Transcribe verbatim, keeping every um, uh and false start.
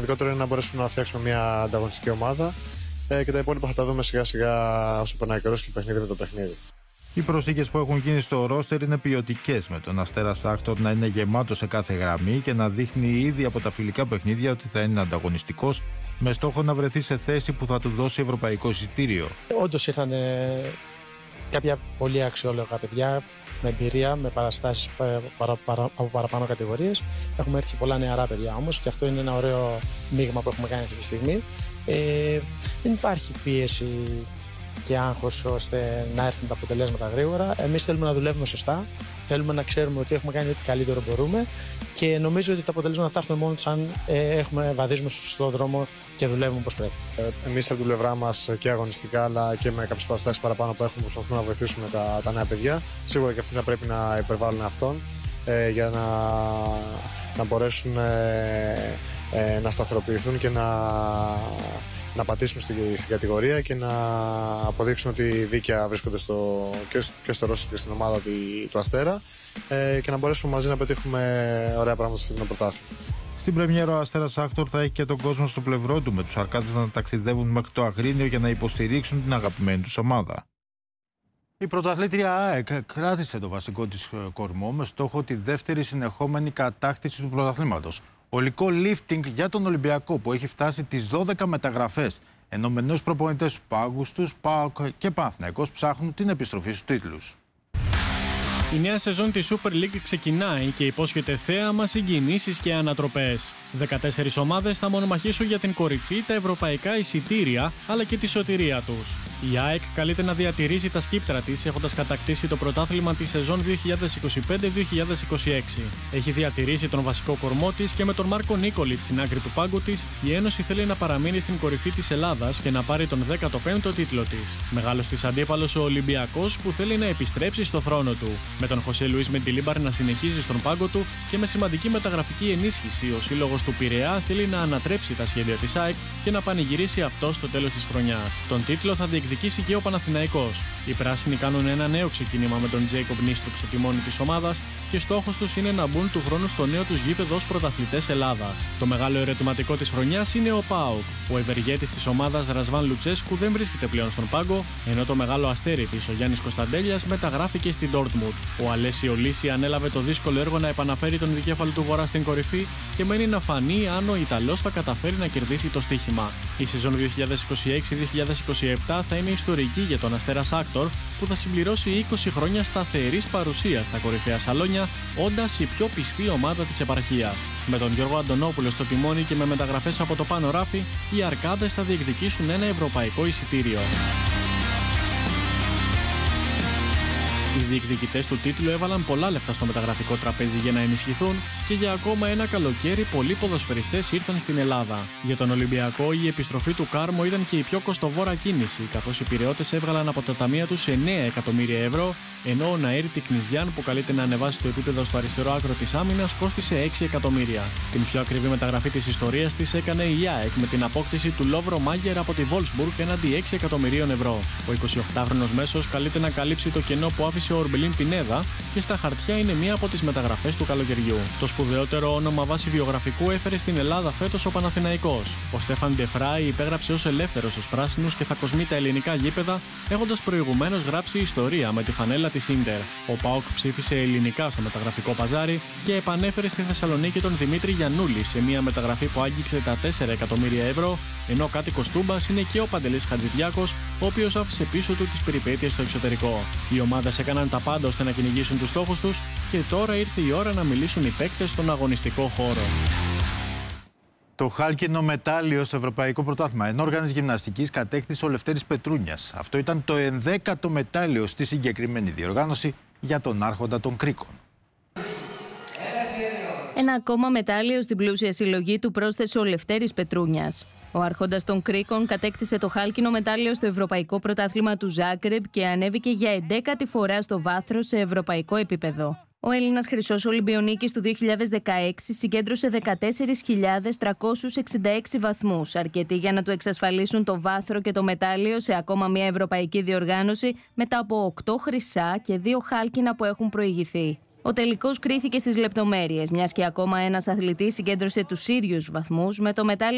σημαντικότερο είναι να μπορέσουμε να φτιάξουμε μια ανταγωνιστική ομάδα ε, και τα υπόλοιπα θα τα δούμε σιγά σιγά όσο περνάει ο καιρός και παιχνίδι με το παιχνίδι. Οι προσθήκες που έχουν γίνει στο ρόστερ είναι ποιοτικές, με τον Αστέρα Άκτορ να είναι γεμάτο σε κάθε γραμμή και να δείχνει ήδη από τα φιλικά παιχνίδια ότι θα είναι ανταγωνιστικός, με στόχο να βρεθεί σε θέση που θα του δώσει ευρωπαϊκό εισιτήριο. Όντως ήρθαν ε, κάποια πολύ αξιόλογα παιδιά με εμπειρία, με παραστάσεις παρα, παρα, από παραπάνω κατηγορίες. Έχουμε έρθει πολλά νεαρά παιδιά όμως και αυτό είναι ένα ωραίο μείγμα που έχουμε κάνει αυτή τη στιγμή. Ε, δεν υπάρχει πίεση και άγχος ώστε να έρθουν τα αποτελέσματα γρήγορα. Εμείς θέλουμε να δουλεύουμε σωστά, θέλουμε να ξέρουμε ότι έχουμε κάνει ό,τι καλύτερο μπορούμε και νομίζω ότι τα αποτελέσματα θα έρθουν μόνο τους αν ε, έχουμε, βαδίζουμε στο σωστό δρόμο και δουλεύουμε όπως πρέπει. Ε, εμείς από την πλευρά μας και αγωνιστικά αλλά και με κάποιες παραστάσεις παραπάνω που έχουμε, προσπαθούμε να βοηθήσουμε τα, τα νέα παιδιά. Σίγουρα και αυτοί θα πρέπει να υπερβάλλουν αυτόν ε, για να, να μπορέσουν ε, ε, να σταθεροποιηθούν και να, να πατήσουν στην, στην κατηγορία και να αποδείξουν ότι δίκαια βρίσκονται στο, και, και στο Ρώσο και στην ομάδα του Αστέρα ε, και να μπορέσουμε μαζί να πετύχουμε ωραία πράγματα στο φετινό πρωτάθλημα. Στην πρεμιέρα ο Αστέρας Άκτορ θα έχει και τον κόσμο στο πλευρό του, με τους Αρκάδες να ταξιδεύουν μέχρι το Αγρίνιο για να υποστηρίξουν την αγαπημένη τους ομάδα. Η πρωταθλήτρια ΑΕΚ κράτησε το βασικό της κορμό με στόχο τη δεύτερη συνεχόμενη κατάκτηση του πρωταθλήματος. Ολικό lifting για τον Ολυμπιακό που έχει φτάσει τις δώδεκα μεταγραφές, ενώ με νέους προπονητές του Πάγουστους, ΠΑΟΚ και Παναθηναϊκός ψάχνουν την επιστροφή στους τίτλους. Η νέα σεζόν της Super League ξεκινάει και υπόσχεται θέαμα, συγκινήσεις και ανατροπές. δεκατέσσερις ομάδες θα μονομαχήσουν για την κορυφή, τα ευρωπαϊκά εισιτήρια αλλά και τη σωτηρία τους. Η ΑΕΚ καλείται να διατηρήσει τα σκύπτρα της έχοντας κατακτήσει το πρωτάθλημα τη σεζόν δύο χιλιάδες είκοσι πέντε δύο χιλιάδες είκοσι έξι. Έχει διατηρήσει τον βασικό κορμό της και με τον Μάρκο Νίκολιτς στην άκρη του πάγκου της, η Ένωση θέλει να παραμείνει στην κορυφή της Ελλάδας και να πάρει τον δέκατο πέμπτο τίτλο της. Μεγάλος της αντίπαλος ο Ολυμπιακός που θέλει να επιστρέψει στο θρόνο του. Με τον Χωσέ Λουίς Μεντιλίμπαρ να συνεχίζει στον πάγκο του και με σημαντική μεταγραφική ενίσχυση, ο σύλλογος του Πειραιά θέλει να ανατρέψει τα σχέδια της ΑΕΚ και να πανηγυρίσει αυτό στο τέλος της χρονιάς. Τον τίτλο θα διεκδικήσει και ο Παναθηναϊκός. Οι πράσινοι κάνουν ένα νέο ξεκίνημα με τον Τζέικομπ Νίστρουκ στο τιμόνι της ομάδας και στόχος τους είναι να μπουν του χρόνου στο νέο τους γήπεδο ως πρωταθλητές Ελλάδας. Το μεγάλο ερωτηματικό της χρονιάς είναι ο ΠΑΟΚ. Ο ευεργέτης της ομάδας Ρασβάν Λουτσέσκου δεν βρίσκεται πλέον στον πάγκο, ενώ το μεγάλο αστέρι της, ο Γιάννης Κωνσταντέλιας, μεταγράφηκε στην Ντόρτμουντ. Ο Αλέσιο Λύση ανέλαβε το δύσκολο έργο να επαναφέρει τον δικέφαλο του Βορρά στην κορυφή και μένει να φανεί αν ο Ιταλός θα καταφέρει να κερδίσει το στοίχημα. Η σεζόν δύο χιλιάδες είκοσι έξι δύο χιλιάδες είκοσι επτά θα είναι ιστορική για τον Αστέρας Άκτορ που θα συμπληρώσει είκοσι χρόνια σταθερής παρουσίας στα κορυφαία σαλόνια, όντας η πιο πιστή ομάδα της επαρχίας. Με τον Γιώργο Αντωνόπουλο στο τιμόνι και με μεταγραφές από το πάνω ράφι, οι Αρκάδες θα διεκδικήσουν ένα ευρωπαϊκό εισιτήριο. Οι διεκδικητές του τίτλου έβαλαν πολλά λεφτά στο μεταγραφικό τραπέζι για να ενισχυθούν και για ακόμα ένα καλοκαίρι πολλοί ποδοσφαιριστές ήρθαν στην Ελλάδα. Για τον Ολυμπιακό, η επιστροφή του Κάρμο ήταν και η πιο κοστοβόρα κίνηση, καθώς οι Πειραιώτες έβγαλαν από τα ταμεία τους εννέα εκατομμύρια ευρώ, ενώ ο Ναήρ Τικνιζιάν, που καλείται να ανεβάσει το επίπεδο στο αριστερό άκρο της άμυνας, κόστισε έξι εκατομμύρια. Την πιο ακριβή μεταγραφή της ιστορίας της έκανε η ΑΕΚ με την απόκτηση του Λόβρο Μάγερ από τη Βόλσμπουργκ έναντι έξι εκατομμυρίων ευρώ. Ο εικοσιοκτάχρονος μέσος καλείται να καλύψει το κενό που άφησε ο Ορμπελίν Πινέδα και στα χαρτιά είναι μία από τις μεταγραφές του καλοκαιριού. Το σπουδαιότερο όνομα βάσει βιογραφικού έφερε στην Ελλάδα φέτος ο Παναθηναϊκός. Ο Στέφαν Ντεφράι υπέγραψε ως ελεύθερος στους πράσινους και θα κοσμεί τα ελληνικά γήπεδα, έχοντας προηγουμένως γράψει ιστορία με τη φανέλα της Ίντερ. Ο ΠΑΟΚ ψήφισε ελληνικά στο μεταγραφικό παζάρι και επανέφερε στη Θεσσαλονίκη τον Δημήτρη Γιαννούλη σε μία μεταγραφή που άγγιξε τα τέσσερα εκατομμύρια ευρώ, ενώ κάτοικος Τούμπας είναι και ο Παντελής Χατζηδιάκος, ο οποίος άφησε πίσω του τις περιπέτειες στο εξωτερικό. Οι ομάδες έκαναν τα πάντα ώστε να κυνηγήσουν τους στόχους τους και τώρα ήρθε η ώρα να μιλήσουν οι παίκτες στον αγωνιστικό χώρο. Το χάλκινο μετάλλιο στο Ευρωπαϊκό Πρωτάθλημα ενόργανης γυμναστικής κατέκτησε ο Λευτέρης Πετρούνιας. Αυτό ήταν το ενδέκατο μετάλλιο στη συγκεκριμένη διοργάνωση για τον άρχοντα των Κρίκων. Ένα ακόμα μετάλλιο στην πλούσια συλλογή του πρόσθεσε ο Λευτέρης Πετρούνιας. Ο άρχοντας των Κρίκων κατέκτησε το χάλκινο μετάλλιο στο Ευρωπαϊκό Πρωτάθλημα του Ζάγκρεπ και ανέβηκε για εντέκατη φορά στο βάθρο σε ευρωπαϊκό επίπεδο. Ο Έλληνας χρυσός Ολυμπιονίκης του δύο χιλιάδες δεκαέξι συγκέντρωσε δεκατέσσερις χιλιάδες τριακόσιους εξήντα έξι βαθμούς, αρκετοί για να του εξασφαλίσουν το βάθρο και το μετάλλιο σε ακόμα μια ευρωπαϊκή διοργάνωση μετά από οκτώ χρυσά και δύο χάλκινα που έχουν προηγηθεί. Ο τελικός κρίθηκε στις λεπτομέρειες, μιας και ακόμα ένας αθλητής συγκέντρωσε τους ίδιους βαθμούς με το μετάλλιο